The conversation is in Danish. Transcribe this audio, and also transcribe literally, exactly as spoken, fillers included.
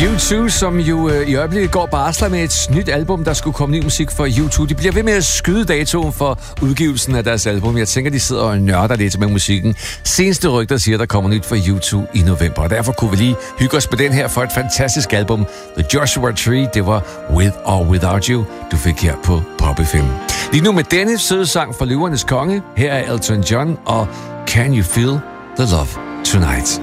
U to, som jo øh, i øjeblikket går barsler med et nyt album, der skulle komme ny musik for U to. De bliver ved med at skyde datoen for udgivelsen af deres album. Jeg tænker, de sidder og nørder lidt med musikken. Seneste rygter siger, der kommer nyt for U to i november. Og derfor kunne vi lige hygge os på den her for et fantastisk album. The Joshua Tree, det var With or Without You, du fik her på Pop F M. Lige nu med denne søde sang fra Løvernes Konge. Her er Elton John og Can You Feel the Love Tonight.